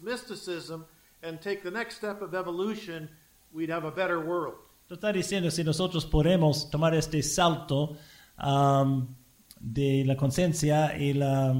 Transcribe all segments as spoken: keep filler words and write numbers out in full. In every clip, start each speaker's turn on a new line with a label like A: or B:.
A: mysticism and take the next step of evolution, we'd have a better world.
B: Tú estás diciendo si nosotros podemos tomar este salto um, de la conciencia y la,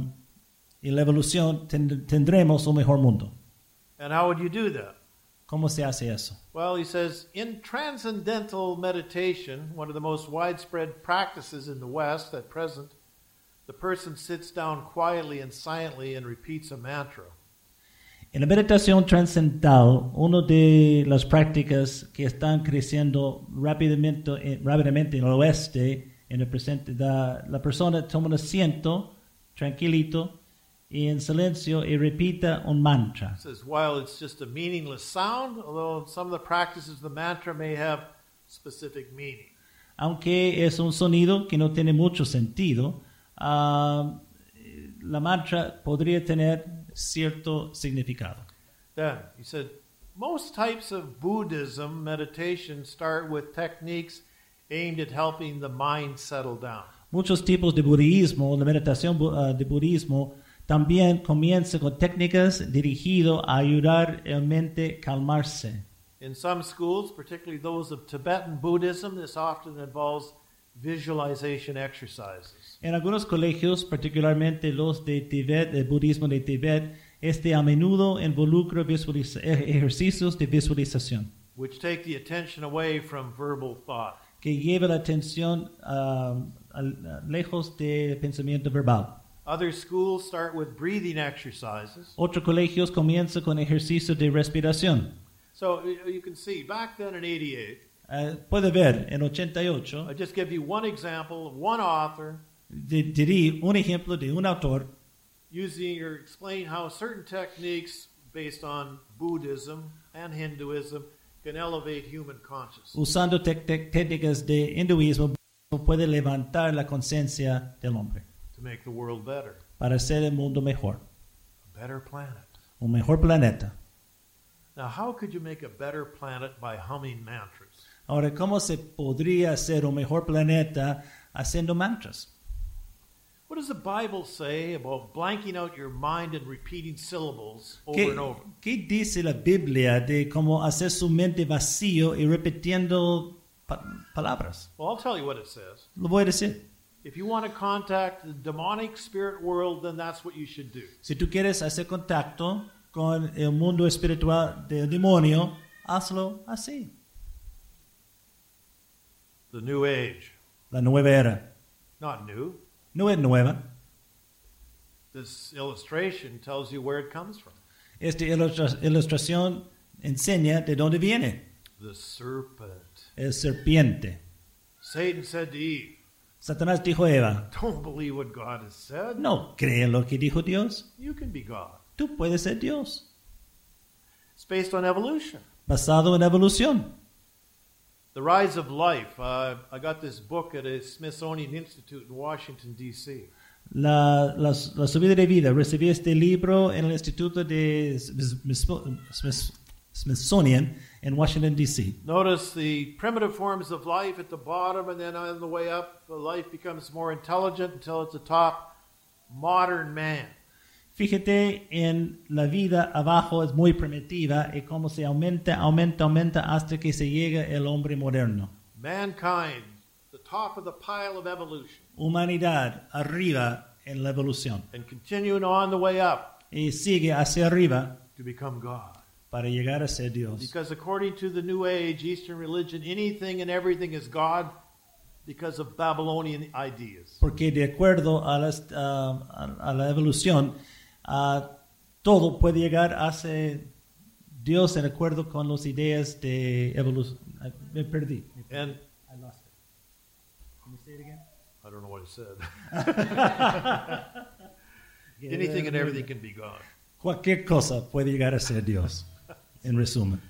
B: y la evolución, ten, tendremos un mejor mundo.
A: And how would you do that?
B: ¿Cómo se hace eso?
A: Well, he says, in transcendental meditation, one of the most widespread practices in the West at present, the person sits down quietly and silently and repeats a mantra.
B: En la meditación trascendental, una de las prácticas que están creciendo rápidamente, eh, rápidamente en el oeste, en el presente, da, la persona toma un asiento tranquilito y en silencio y repita un mantra.
A: It says, while it's just a meaningless sound, although some of the practices of the mantra may have specific meaning.
B: Aunque es un sonido que no tiene mucho sentido, uh, la mantra podría tener cierto significado.
A: Then, he said, most types of Buddhism meditation start with techniques aimed at helping the mind settle down.
B: Muchos tipos de budismo, la meditación uh, de budismo, también comienza con técnicas dirigidas a ayudar a la mente a calmarse.
A: In some schools, particularly those of Tibetan Buddhism, this often involves visualization exercises.
B: En algunos colegios, particularmente los de Tibet, el budismo de Tibet, este a menudo involucra visualiza- ejercicios de visualización
A: which take the attention away from verbal thought.
B: que lleva la atención uh, al- lejos del pensamiento verbal.
A: Other schools start with breathing exercises.
B: Otros colegios comienzan con ejercicios de respiración.
A: So y- you can see, back then in eighty-eight,
B: Uh, puede ver, en ochenta y ocho,
A: I just give you one example of one author
B: di- dirí un ejemplo de un autor
A: using or explain how certain techniques based on Buddhism and Hinduism can elevate human consciousness.
B: usando tec- tec- técnicas de hinduismo puede levantar la conciencia del hombre
A: To make the world better,
B: para hacer el mundo mejor,
A: a better planet.
B: un mejor planeta.
A: Now, how could you make a better planet by humming mantras?
B: Ahora, ¿cómo se podría hacer un mejor planeta haciendo mantras?
A: What does the Bible say about blanking out your mind and repeating syllables over
B: ¿Qué,
A: and over?
B: qué dice la Biblia de cómo hacer su mente vacío y repitiendo pa- palabras?
A: Well, I'll tell you what it says.
B: Lo voy a decir.
A: If you want to contact the demonic spirit world, then that's what you should do.
B: Si tú quieres hacer contacto con el mundo espiritual del demonio, hazlo así.
A: The New Age.
B: La nueva era.
A: Not new.
B: No es nueva.
A: This illustration tells you where it comes from.
B: Esta ilustra- ilustración enseña de dónde viene.
A: The serpent.
B: El serpiente.
A: Satan said to Eve,
B: Satanás dijo a Eva,
A: don't believe what God has said.
B: no cree en lo que dijo Dios.
A: You can be God.
B: Tú puedes ser Dios.
A: It's based on evolution.
B: Basado en evolución.
A: The Rise of Life. Uh, I got this book at a Smithsonian Institute in Washington, D C
B: La, la, la subida de vida. Recibí este libro en el Instituto de Smith- Smith- Smithsonian en Washington, D C
A: Notice the primitive forms of life at the bottom, and then on the way up, the life becomes more intelligent until it's the top, modern man.
B: Fíjate en la vida abajo es muy primitiva y cómo se aumenta, aumenta, aumenta hasta que se llega el hombre moderno.
A: Mankind, the top of the pile of evolution,
B: Humanidad arriba en la evolución
A: and continuing on the way up
B: y sigue hacia arriba
A: to become God.
B: para llegar a ser Dios.
A: Because according to the New Age, Eastern religion, anything and everything is God because of Babylonian ideas.
B: Porque de acuerdo a, las, ah, a, a la evolución, ah, todo puede llegar a ser Dios en acuerdo con las ideas de evolución. Ah, Me perdí.
A: And
B: I lost it. Can you say it again?
A: I don't know what it said. Anything and everything can be God.
B: Cualquier cosa puede llegar a ser Dios. En resumen.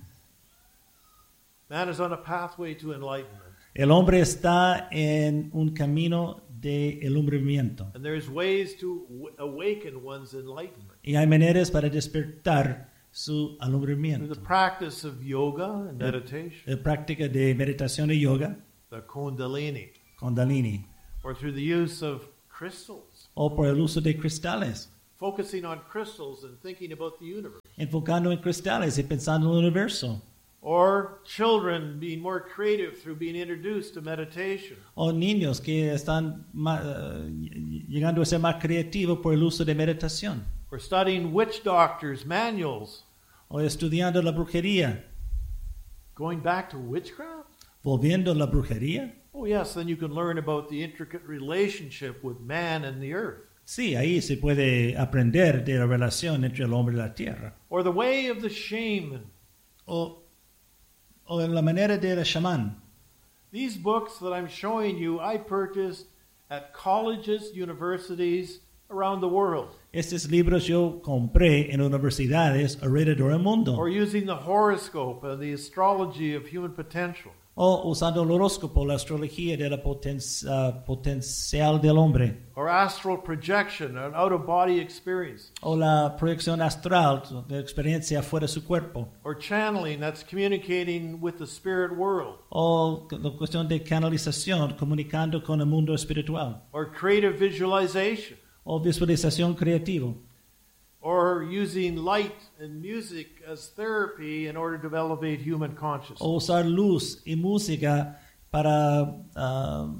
A: Man is on a pathway to enlightenment.
B: El hombre está en un camino de alumbramiento.
A: And there's ways to w- awaken one's enlightenment.
B: Y hay maneras para despertar su
A: Through
B: alumbramiento.
A: the practice of yoga and meditation,
B: La práctica de meditación y yoga,
A: the Kundalini,
B: Kundalini,
A: or through the use of crystals.
B: o por el uso de cristales.
A: focusing on crystals and thinking about the universe.
B: enfocando en cristales y pensando en el universo.
A: Or children being more creative through being introduced to meditation.
B: O niños que están ma- uh, llegando a ser más creativos por el uso de meditación.
A: Or studying witch doctors' manuals.
B: O estudiando la brujería.
A: Going back to witchcraft?
B: Volviendo a la brujería.
A: Oh yes, then you can learn about the intricate relationship with man and the earth.
B: Sí, ahí se puede aprender de la relación entre el hombre y la tierra.
A: Or the way of the shaman.
B: O, o en la manera del chamán.
A: These books that I'm showing you, I purchased at colleges, universities around the world.
B: Estos libros yo compré en universidades alrededor del mundo.
A: Or using the horoscope and the astrology of human potential.
B: O usando el horóscopo, la astrología de la poten- uh, potencial del hombre.
A: Or astral projection, an out-of-body experience.
B: O la proyección astral de experiencia fuera de su cuerpo.
A: Or channeling, that's communicating with the spirit world.
B: O la cuestión de canalización, comunicando con el mundo espiritual.
A: Or creative visualization.
B: O visualización creativa.
A: Or using light and music as therapy in order to elevate human consciousness.
B: O usar luz y música para uh,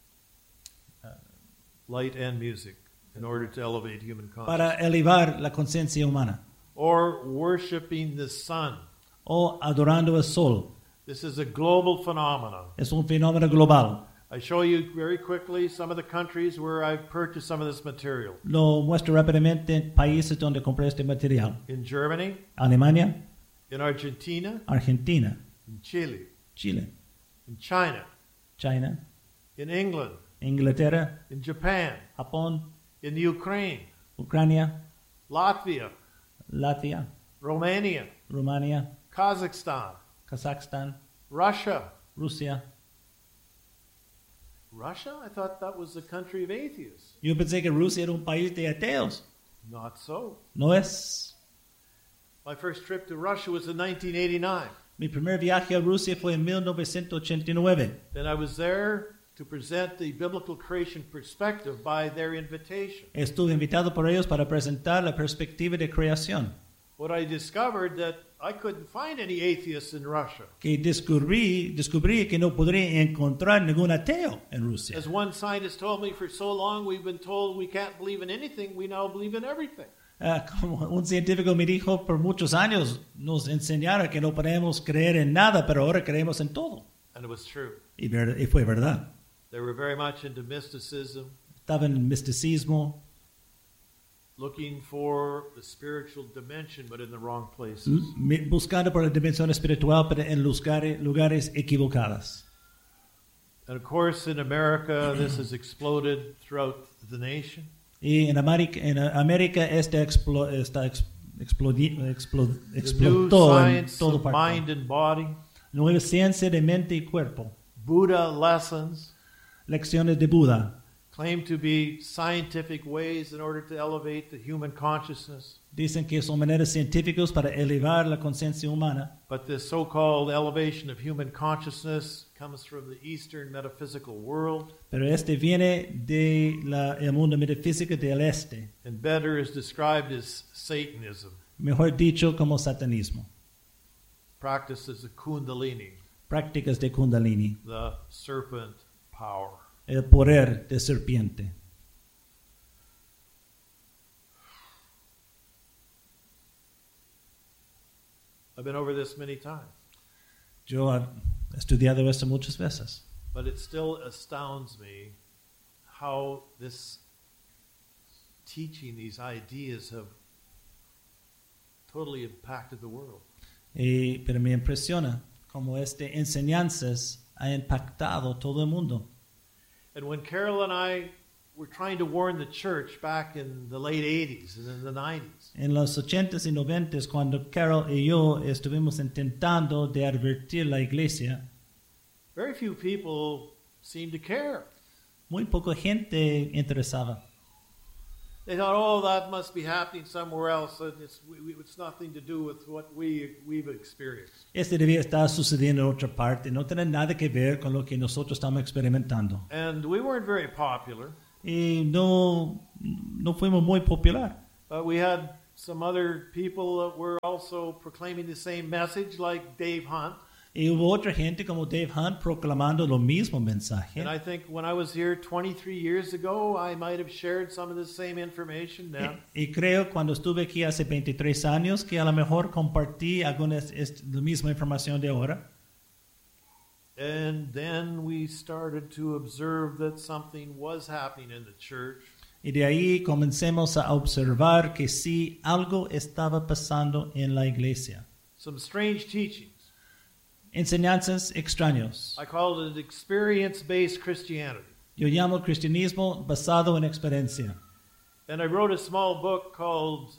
A: Light and music in order to elevate human consciousness.
B: para elevar la conciencia humana.
A: Or worshiping the sun.
B: O adorando el sol.
A: This is a global phenomenon.
B: Es un fenómeno global.
A: I show you very quickly some of the countries where I've purchased some of this material.
B: Lo muestro rápidamente en países donde compré este material.
A: In Germany,
B: Alemania,
A: in Argentina,
B: Argentina,
A: in Chile,
B: Chile,
A: in China,
B: China,
A: in England,
B: Inglaterra,
A: in Japan,
B: Japón,
A: in Ukraine,
B: Ucrania,
A: Latvia,
B: Latvia,
A: Romania,
B: Rumania,
A: Kazakhstan,
B: Kazajstán,
A: Russia.
B: Rusia.
A: Russia? I thought that was the country of atheists.
B: Yo pensé que Rusia era un país de ateos.
A: Not so.
B: No es.
A: My first trip to Russia was in nineteen eighty-nine.
B: Mi primer viaje a Rusia fue en mil novecientos ochenta y nueve.
A: Then I was there to present the biblical creation perspective by their invitation.
B: Estuve invitado por ellos para presentar la perspectiva de creación.
A: What I discovered that I couldn't find any atheists in Russia.
B: Que descubrí, descubrí que no podría encontrar ningún ateo en Rusia.
A: As one scientist told me, for so long we've been told we can't believe in anything, we now believe in everything.
B: Uh, como un científico me dijo, por muchos años nos enseñaron que no podemos creer en nada, pero ahora creemos en todo.
A: And it was true.
B: Y, ver, y fue verdad.
A: They were very much into mysticism,
B: Estaba en el misticismo,
A: looking for the spiritual dimension, but in the wrong places.
B: m- buscando por la dimensión espiritual, pero en lugares, lugares equivocados.
A: And of course, in America, this has exploded throughout the nation.
B: Y en América, en América este explo, está ex, explodi, explo,
A: The new
B: explotó en
A: science
B: todo
A: of
B: parte.
A: mind and body,
B: Nueva ciencia de mente y cuerpo.
A: Buddha lessons,
B: Lecciones de Buda.
A: claim to be scientific ways in order to elevate the human consciousness.
B: Dicen que son maneras científicas para elevar la conciencia humana.
A: But this so-called elevation of human consciousness comes from the Eastern metaphysical world,
B: Pero este viene del de mundo metafísico del este.
A: and better is described as Satanism.
B: Mejor dicho, como satanismo.
A: Practices of Kundalini,
B: Prácticas de Kundalini.
A: the serpent power.
B: El poder de serpiente.
A: I've been over this many times,
B: Yo he estudiado esto muchas veces.
A: but it still astounds me how this teaching, these ideas have totally impacted the world.
B: Y, pero me impresiona cómo estas enseñanzas han impactado todo el mundo.
A: And when Carol and I were trying to warn the church back in the late eighties and in the nineties,
B: En los ochentas y noventas, cuando Carol y yo estuvimos intentando de advertir la iglesia,
A: very few people seemed to care.
B: muy poca gente interesaba.
A: They thought, oh, that must be happening somewhere else. and It's, we- we- it's nothing to do with what we, we've experienced.
B: Este debía estar sucediendo en otra parte, no tiene nada que ver con lo que nosotros estamos experimentando.
A: And we weren't very popular.
B: Y no, no fuimos muy popular.
A: But we had some other people that were also proclaiming the same message, like Dave Hunt.
B: Y hubo otra gente como Dave Hunt proclamando lo mismo mensaje.
A: And I think when I was here twenty-three years ago, I might have shared some of the same information then.
B: Y, y creo cuando estuve aquí hace veintitrés años que a lo mejor compartí algunas es, la misma información de ahora.
A: And then we started to observe that something was happening in the church.
B: Y de ahí comencemos a observar que sí algo estaba pasando en la iglesia.
A: Some strange teachings.
B: Enseñanzas extraños.
A: I call it experience-based Christianity.
B: Yo llamo cristianismo basado en experiencia.
A: And I wrote a small book called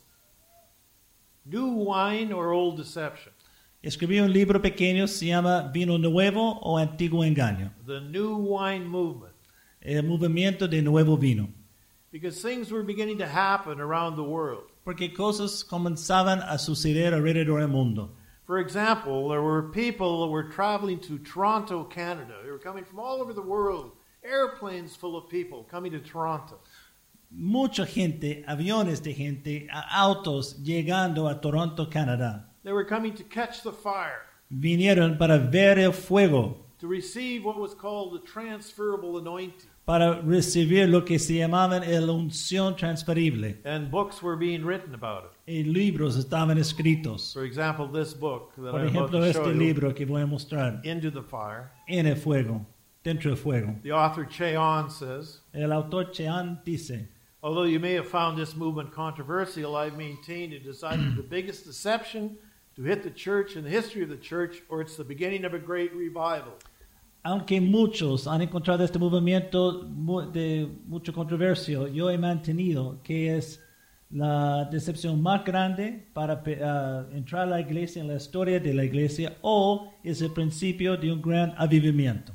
A: New Wine or Old Deception.
B: Escribí un libro pequeño, se llama Vino Nuevo o Antiguo Engaño.
A: The New Wine Movement.
B: El movimiento de nuevo vino.
A: Because things were beginning to happen around the world.
B: Porque cosas comenzaban a suceder alrededor del mundo.
A: For example, there were people that were traveling to Toronto, Canada. They were coming from all over the world. Airplanes full of people coming to Toronto.
B: Mucha gente, aviones de gente, autos llegando a Toronto, Canadá.
A: They were coming to catch the fire.
B: Vinieron para ver el fuego.
A: To receive what was called the transferable anointing.
B: Para recibir lo que se llamaban la unción transferible.
A: And books were being written about it.
B: Y libros estaban escritos.
A: For example, this book that
B: Por
A: I'm about
B: ejemplo,
A: to show
B: este
A: you,
B: libro que voy a mostrar.
A: Into the Fire.
B: En el fuego, dentro del fuego.
A: The author Cheon says,
B: El autor Cheon dice,
A: although you may have found this movement controversial, I've maintained it is either the biggest deception to hit the church in the history of the church, or it's the beginning of a great revival.
B: Aunque muchos han encontrado este movimiento de mucho controversio, yo he mantenido que es la decepción más grande para uh, entrar a la iglesia en la historia de la iglesia, o es el principio de un gran avivamiento.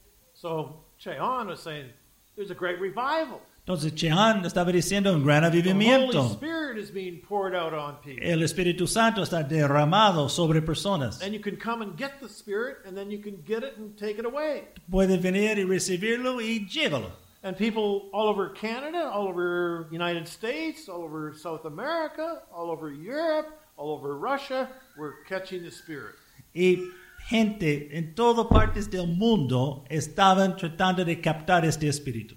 A: So Cheon was saying there's a great revival.
B: Entonces Cheon estaba diciendo un gran
A: The
B: avivamiento.
A: Holy Spirit is being poured out on people.
B: El Espíritu Santo está derramado sobre personas.
A: And you can come and get the Spirit, and then you can get it and take it away.
B: Puedes venir y recibirlo y llévalo.
A: And people all over Canada, all over United States, all over South America, all over Europe, all over Russia, were catching the Spirit.
B: Y gente en todas partes del mundo estaban tratando de captar este espíritu.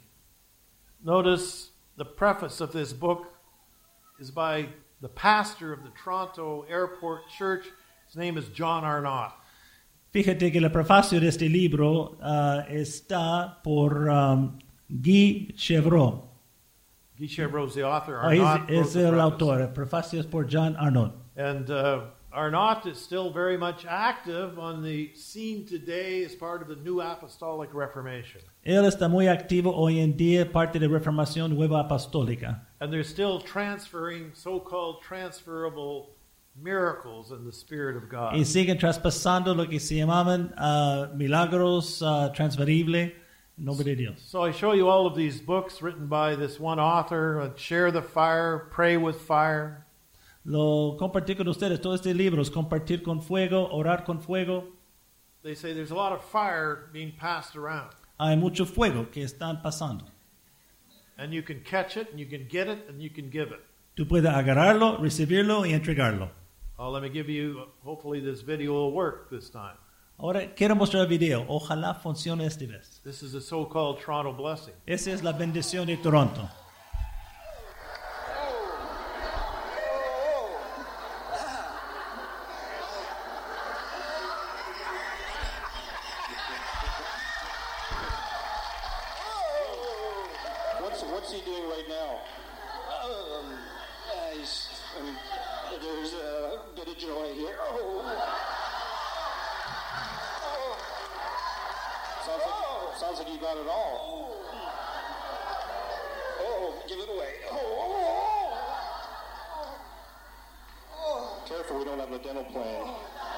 A: Notice the preface of this book is by the pastor of the Toronto Airport Church. His name is John Arnott.
B: Fíjate que el prefacio de este libro uh, está por um, Guy Chevreau.
A: Guy Chevreau is the author.
B: Oh,
A: Arnott
B: es,
A: wrote
B: es
A: the
B: el
A: preface.
B: autor. El prefacio es por John Arnott.
A: And uh, Arnott is still very much active on the scene today as part of the New Apostolic Reformation.
B: Él está muy activo hoy en día, parte de la Reformación Nueva Apostólica.
A: And they're still transferring so-called transferable miracles in the Spirit of God.
B: Y siguen traspasando lo que se llamaban uh, milagros uh, transferibles en nombre de Dios.
A: So I show you all of these books written by this one author, uh, Share the Fire, Pray with Fire.
B: Lo compartí con ustedes, todos estos libros, Compartir con Fuego, Orar con Fuego.
A: They say there's a lot of fire being passed around.
B: Hay mucho fuego que están pasando.
A: And you can catch it, and you can get it, and you can give it.
B: Tú puedes agarrarlo, recibirlo y entregarlo.
A: Oh, let me give you, hopefully this video will work this time.
B: Ahora quiero mostrar el video. Ojalá funcione esta vez.
A: This is a so-called Toronto blessing.
B: Esa es la bendición de Toronto.
C: What's, what's he doing right now? Um, uh, he's, um, there's a bit of joy here. Oh. Oh. Sounds, like, sounds like you got it all. Oh, give it away. Oh. Oh. Careful, we don't have a dental plan.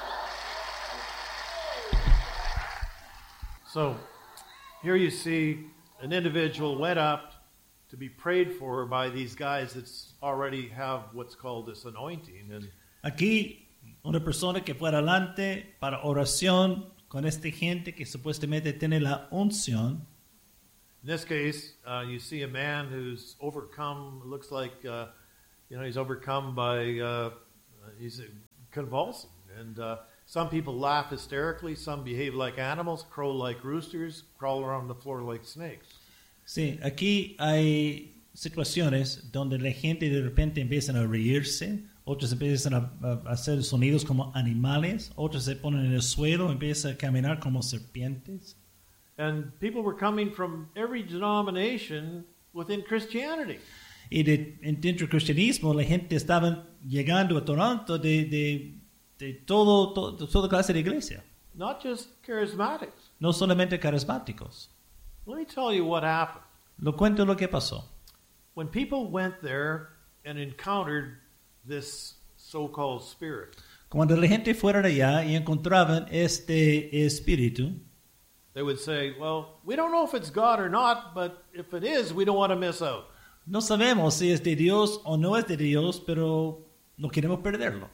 A: So here you see an individual went up to be prayed for by these guys that already have what's called this anointing. And
B: Aquí una persona que fue adelante para oración con esta gente que supuestamente tiene la unción.
A: in this case, uh, you see a man who's overcome, looks like uh, You know, he's overcome by, uh, he's convulsing. And uh, some people laugh hysterically, some behave like animals, crow like roosters, crawl around the floor like snakes.
B: Sí, aquí hay situaciones donde la gente de repente empiezan a reírse, otros empiezan a, a hacer sonidos como animales, otros se ponen en el suelo, empiezan a caminar como serpientes.
A: And people were coming from every denomination within Christianity.
B: Y de, dentro del cristianismo la gente estaba llegando a Toronto de, de, de todo, todo, toda clase de iglesia,
A: Not just charismatics.
B: no solamente carismáticos.
A: Let me tell you what happened.
B: Lo cuento lo que pasó.
A: When people went there and encountered this so-called spirit,
B: Cuando la gente fuera allá y encontraban este espíritu,
A: they would say, well, we don't know if it's God or not, but if it is, we don't want to miss out.
B: no sabemos si es de Dios o no es de Dios, pero no queremos perderlo.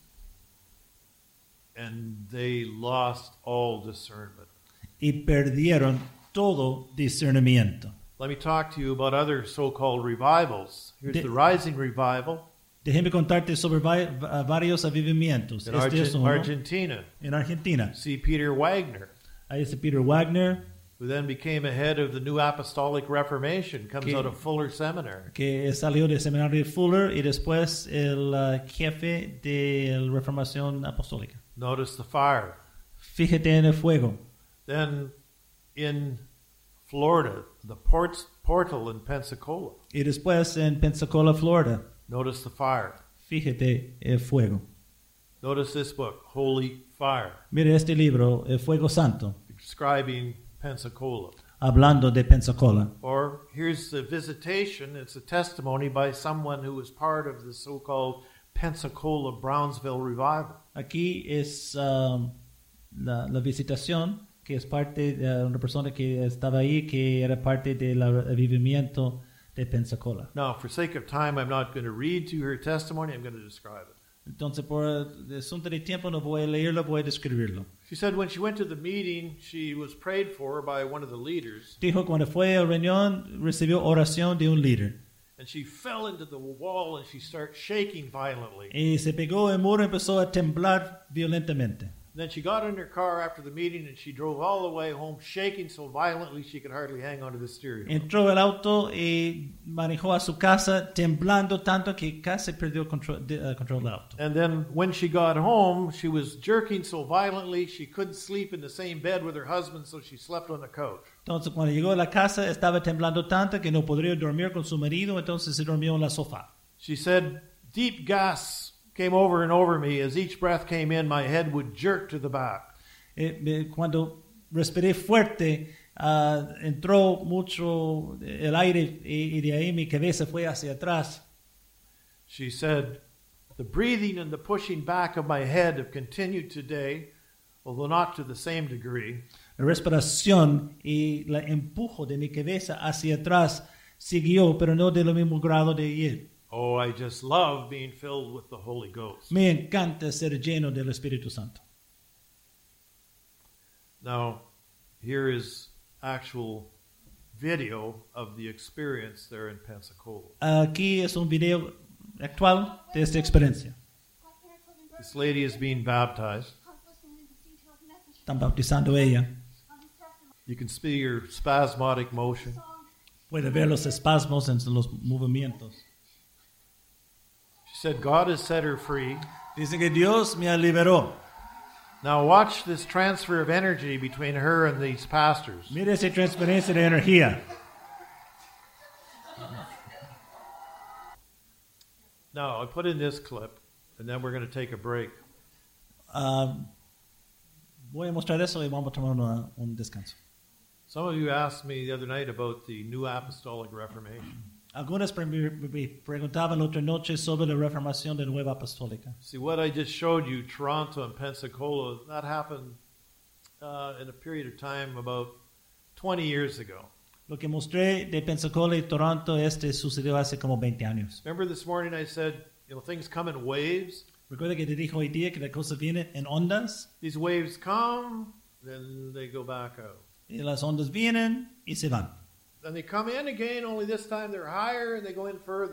A: And they lost all discernment.
B: Y perdieron todo discernimiento.
A: Let me talk to you about other so-called revivals. Here's
B: De-
A: the Rising Revival
B: Déjeme contarte sobre va- va- varios avivamientos.
A: in
B: Este es
A: Argen-
B: uno
A: Argentina.
B: en Argentina.
A: See Peter Wagner,
B: Ahí está Peter Wagner,
A: who then became a head of the New Apostolic Reformation, comes
B: Que-
A: out of Fuller Seminary.
B: que salió del seminario de Fuller y después el uh, jefe de la Reformación Apostólica.
A: Notice the fire.
B: Fíjate en el fuego.
A: Then in Florida, the ports, portal in Pensacola.
B: Y después en Pensacola, Florida.
A: Notice the fire.
B: Fíjate el fuego.
A: Notice this book, Holy Fire,
B: Mire este libro, El Fuego Santo,
A: describing Pensacola.
B: hablando de Pensacola.
A: Or here's the visitation. It's a testimony by someone who was part of the so-called Pensacola Brownsville Revival.
B: Aquí es um, la, la visitación, que es parte de una persona que estaba ahí, que era parte del avivamiento de Pensacola.
A: Now, for sake of time, I'm not going to read to you her testimony. I'm going to describe it.
B: Entonces, por asunto de tiempo, no voy a leerlo, voy a describirlo.
A: She said when she went to the meeting, she was prayed for by one of the leaders,
B: Dijo, cuando fue a la reunión, recibió oración de un líder.
A: and she fell into the wall and she started shaking violently.
B: Y se pegó el muro y empezó a temblar violentamente.
A: Then she got in her car after the meeting and she drove all the way home, shaking so violently she could hardly hang onto the steering wheel.
B: Entró al auto y manejó a su casa temblando tanto que casi perdió el control, de, uh, control del auto.
A: And then when she got home, she was jerking so violently she couldn't sleep in the same bed with her husband, so she slept on the couch.
B: Entonces, cuando llegó a la casa, estaba temblando tanto que no podría dormir con su marido, entonces se durmió en la sofá.
A: She said, deep gasps came over and over me. As each breath came in, my head would jerk to the back.
B: Eh, eh, cuando respiré fuerte, uh, entró mucho el aire y, y de ahí mi cabeza fue hacia atrás.
A: She said, the breathing and the pushing back of my head have continued today, although not to the same degree.
B: La respiración y el empujo de mi cabeza hacia atrás siguió, pero no de lo mismo grado de ayer.
A: Oh, I just love being filled with the Holy Ghost.
B: Me encanta ser lleno del Espíritu Santo.
A: Now, here is actual video of the experience there in Pensacola.
B: Aquí es un video actual de esta experiencia.
A: This lady is being baptized.
B: Están bautizando a ella.
A: You can see her spasmodic motion.
B: Puede ver los espasmos en los movimientos.
A: She said, God has set her free.
B: Dice que Dios me liberó.
A: Now watch this transfer of energy between her and these pastors.
B: Mire esa transferencia de energía.
A: Now, I put in this clip, and then we're going to take a break.
B: Uh, voy a mostrar eso y vamos a tomar una, un descanso.
A: Some of you asked me the other night about the New Apostolic Reformation.
B: Algunas pre- me preguntaban la otra noche sobre la reformación de Nueva Apostólica.
A: See, what I just showed you, Toronto and Pensacola, that happened uh, in a period of time about twenty years ago.
B: Lo que mostré de Pensacola y Toronto, este sucedió hace como veinte años.
A: Remember this morning I said, you know, things come in waves.
B: Recuerda que te dijo hoy día que la cosa viene en ondas
A: These waves come, then they go back out.
B: y las ondas vienen y se van.
A: Then they come in again, only this time they're higher and they go in further.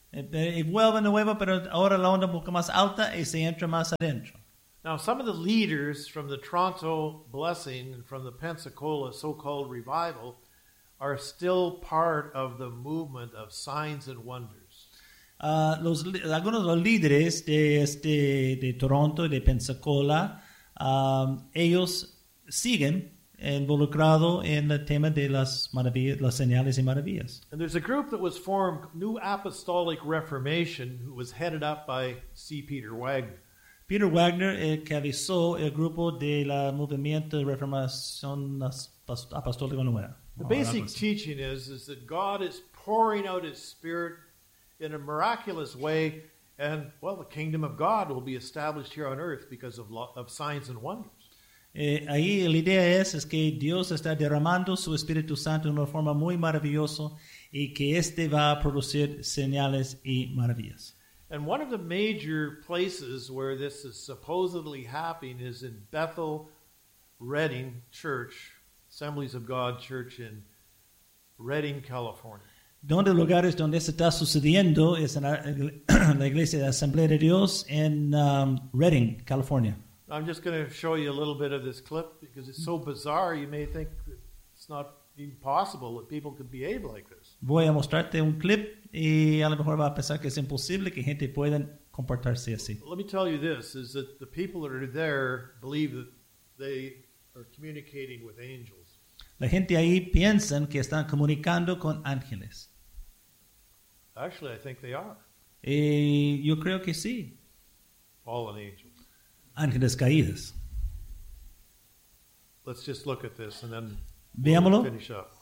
B: Eh, Y vuelve de nuevo, pero ahora la onda un poco más alta y se entra más adentro.
A: Now, some of the leaders from the Toronto Blessing and from the Pensacola so-called revival are still part of the movement of signs and wonders.
B: Ah, los, li- algunos de los líderes de, este, de Toronto y de Pensacola, ah, ellos siguen involucrados en el tema de las maravillas, las señales y maravillas.
A: And there's a group that was formed, New Apostolic Reformation, who was headed up by C. Peter Wagner.
B: Peter Wagner eh, cabezó el grupo de la movimiento de reformación Apos- apostólica nueva.
A: The
B: O
A: basic
B: algo así.
A: teaching is, is that God is pouring out His Spirit in a miraculous way, and, well, the kingdom of God will be established here on earth because of, lo- of signs and wonders.
B: Eh, ahí la idea es, es que Dios está derramando su Espíritu Santo de una forma muy maravillosa y que este va a producir señales y maravillas.
A: And one of the major places where this is supposedly happening is in Bethel Redding Church, Assemblies of God Church in Redding, California.
B: Donde lugares donde esto está sucediendo es en la, la iglesia de Asamblea de Dios en um, Redding, California.
A: I'm just going to show you a little bit of this clip because it's so bizarre you may think that it's not even possible that people could behave like this.
B: Voy a mostrarte un clip y a lo mejor va a pensar que es imposible que gente pueda comportarse así.
A: Let me tell you this, is that the people that are there believe that they are communicating with angels.
B: La gente ahí piensa que están comunicando con ángeles.
A: Actually, I think they are.
B: Y yo creo que sí,
A: Fallen angels.
B: ángeles caídos.
A: Let's just look at this and then
B: Veámoslo.
A: we'll finish up.